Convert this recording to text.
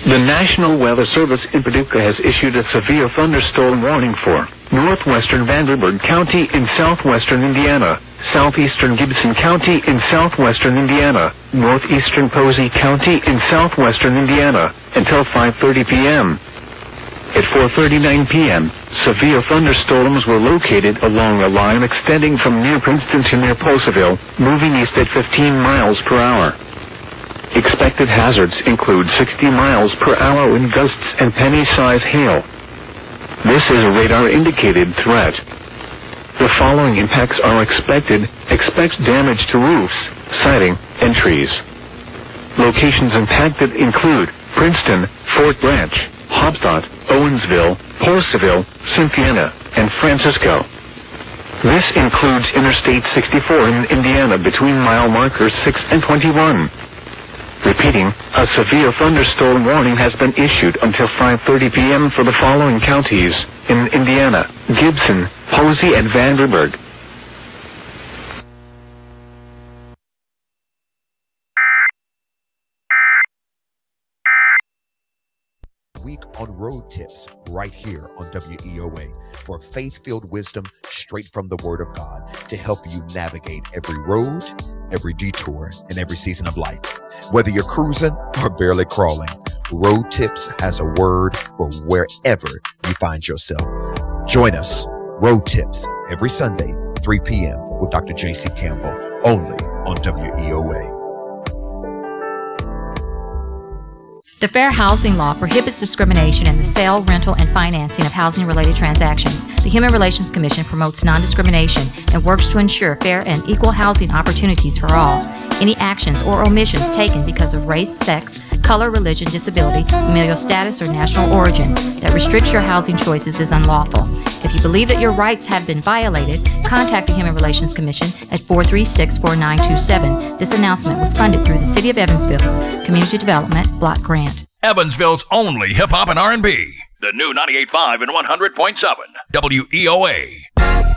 The National Weather Service in Paducah has issued a severe thunderstorm warning for northwestern Vanderburgh County in southwestern Indiana, southeastern Gibson County in southwestern Indiana, northeastern Posey County in southwestern Indiana, until 5:30 p.m. At 4:39 p.m., severe thunderstorms were located along a line extending from near Princeton to near Pulseville, moving east at 15 miles per hour. Expected hazards include 60 miles per hour wind gusts and penny-size hail. This is a radar-indicated threat. The following impacts are expected. Expect damage to roofs, siding, and trees. Locations impacted include Princeton, Fort Branch, Hobstadt, Owensville, Pulseville, Cynthiana, and Francisco. This includes Interstate 64 in Indiana between mile markers 6 and 21. Repeating, a severe thunderstorm warning has been issued until 5:30 p.m. for the following counties in Indiana: Gibson, Posey, and Vanderburgh. Week on Road Tips right here on WEOA for faith-filled wisdom straight from the Word of God to help you navigate every road, every detour, and every season of life. Whether you're cruising or barely crawling, Road Tips has a word for wherever you find yourself. Join us, Road Tips, every Sunday, 3 p.m. with Dr. J.C. Campbell, only on WEOA. The Fair Housing Law prohibits discrimination in the sale, rental, and financing of housing-related transactions. The Human Relations Commission promotes non-discrimination and works to ensure fair and equal housing opportunities for all. Any actions or omissions taken because of race, sex, color, religion, disability, familial status, or national origin that restricts your housing choices is unlawful. If you believe that your rights have been violated, contact the Human Relations Commission at 436-4927. This announcement was funded through the City of Evansville's Community Development Block Grant. Evansville's only hip-hop and R&B. The new 98.5 and 100.7 WEOA.